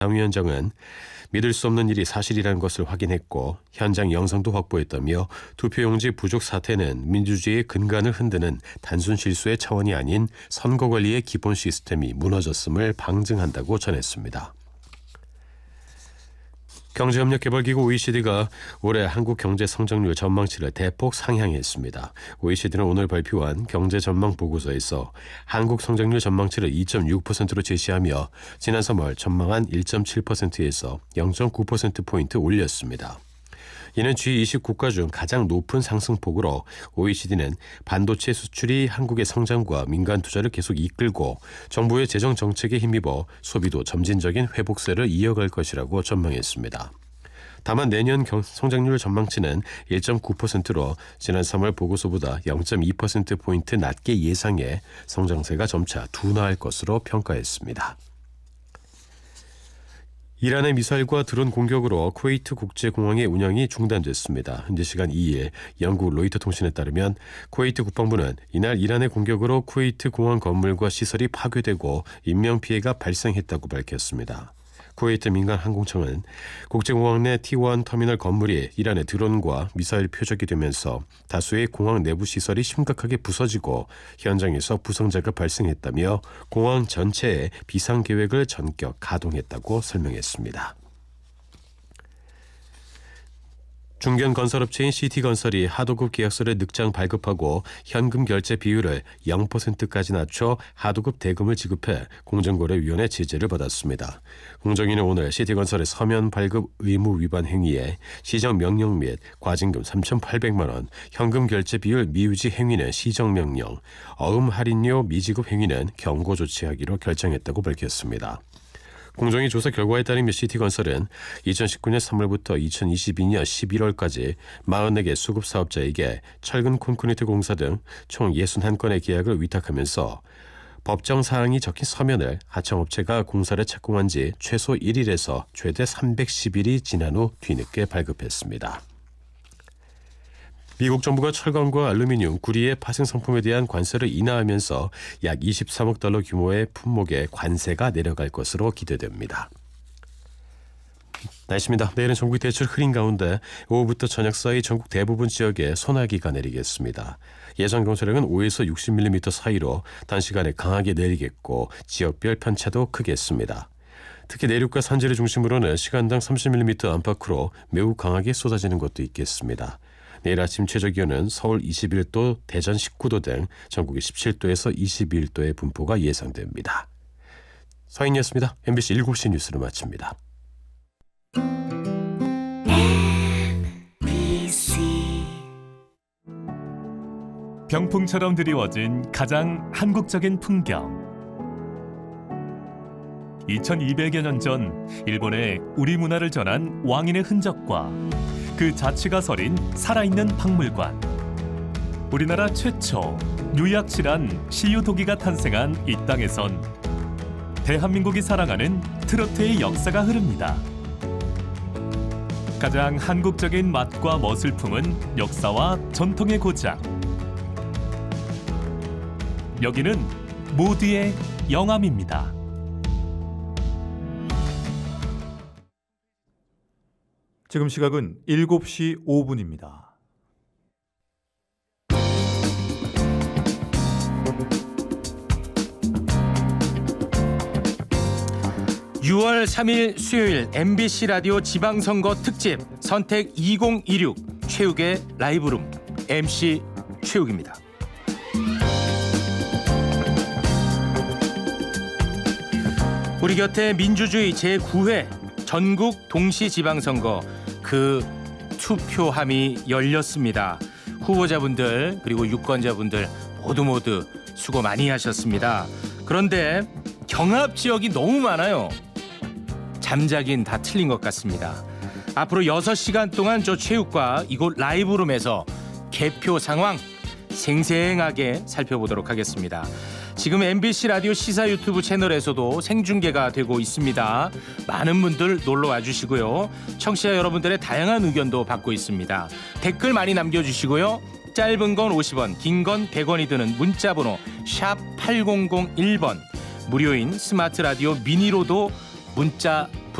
당 위원장은 믿을 수 없는 일이 사실이라는 것을 확인했고 현장 영상도 확보했다며 투표용지 부족 사태는 민주주의의 근간을 흔드는 단순 실수의 차원이 아닌 선거 관리의 기본 시스템이 무너졌음을 방증한다고 전했습니다. 경제협력개발기구 OECD가 올해 한국 경제 성장률 전망치를 대폭 상향했습니다. OECD는 오늘 발표한 경제 전망 보고서에서 한국 성장률 전망치를 2.6%로 제시하며 지난 3월 전망한 1.7%에서 0.9%포인트 올렸습니다. 이는 G20 국가 중 가장 높은 상승폭으로 OECD는 반도체 수출이 한국의 성장과 민간 투자를 계속 이끌고 정부의 재정 정책에 힘입어 소비도 점진적인 회복세를 이어갈 것이라고 전망했습니다. 다만 내년 성장률 전망치는 1.9%로 지난 3월 보고서보다 0.2%포인트 낮게 예상해 성장세가 점차 둔화할 것으로 평가했습니다. 이란의 미사일과 드론 공격으로 쿠웨이트 국제공항의 운영이 중단됐습니다. 현재 시간 2일 영국 로이터 통신에 따르면 쿠웨이트 국방부는 이날 이란의 공격으로 쿠웨이트 공항 건물과 시설이 파괴되고 인명피해가 발생했다고 밝혔습니다. 쿠웨이트 민간항공청은 국제공항 내 T1 터미널 건물이 이란의 드론과 미사일 표적이 되면서 다수의 공항 내부 시설이 심각하게 부서지고 현장에서 부상자가 발생했다며 공항 전체에 비상계획을 전격 가동했다고 설명했습니다. 중견건설업체인 CT건설이 하도급 계약서를 늑장 발급하고 현금 결제 비율을 0%까지 낮춰 하도급 대금을 지급해 공정거래위원회 제재를 받았습니다. 공정위는 오늘 CT건설의 서면 발급 의무 위반 행위에 시정명령 및 과징금 3,800만 원, 현금 결제 비율 미유지 행위는 시정명령, 어음 할인료 미지급 행위는 경고 조치하기로 결정했다고 밝혔습니다. 공정위 조사 결과에 따르면 CT건설은 2019년 3월부터 2022년 11월까지 44개 수급사업자에게 철근 콘크리트 공사 등 총 61건의 계약을 위탁하면서 법정 사항이 적힌 서면을 하청업체가 공사를 착공한 지 최소 1일에서 최대 310일이 지난 후 뒤늦게 발급했습니다. 미국 정부가 철강과 알루미늄, 구리의 파생 상품에 대한 관세를 인하하면서 약 23억 달러 규모의 품목의 관세가 내려갈 것으로 기대됩니다. 날씨입니다. 내일은 전국이 대체로 흐린 가운데 오후부터 저녁 사이 전국 대부분 지역에 소나기가 내리겠습니다. 예상 경사량은 5에서 60mm 사이로 단시간에 강하게 내리겠고 지역별 편차도 크겠습니다. 특히 내륙과 산지를 중심으로는 시간당 30mm 안팎으로 매우 강하게 쏟아지는 곳도 있겠습니다. 내일 아침 최저기온은 서울 21도, 대전 19도 등 전국이 17도에서 21도의 분포가 예상됩니다. 서인이었습니다. MBC 7시 뉴스를 마칩니다. 병풍처럼 드리워진 가장 한국적인 풍경. 2200여 년 전 일본에 우리 문화를 전한 왕인의 흔적과 그 자취가 서린 살아있는 박물관. 우리나라 최초 유약실한 시유도기가 탄생한 이 땅에선 대한민국이 사랑하는 트로트의 역사가 흐릅니다. 가장 한국적인 맛과 멋을 품은 역사와 전통의 고장. 여기는 모두의 영암입니다. 지금 시각은 7시 5분입니다. (6월 3일) 수요일 MBC 라디오 지방선거 특집 선택 2026 최욱의 라이브룸, MC 최욱입니다. 우리 곁에 민주주의 제9회 전국 동시지방선거 그 투표함이 열렸습니다. 후보자분들 그리고 유권자분들 모두 수고 많이 하셨습니다. 그런데 경합 지역이 너무 많아요. 잠자긴 다 틀린 것 같습니다. 앞으로 6시간 동안 저 최욱과 이곳 라이브룸에서 개표 상황 생생하게 살펴보도록 하겠습니다. 지금 MBC 라디오 시사 유튜브 채널에서도 생중계가 되고 있습니다. 많은 분들 놀러와 주시고요. 청취자 여러분들의 다양한 의견도 받고 있습니다. 댓글 많이 남겨주시고요. 짧은 건 50원, 긴 건 100원이 드는 문자번호 샵 8001번, 무료인 스마트 라디오 미니로도 문자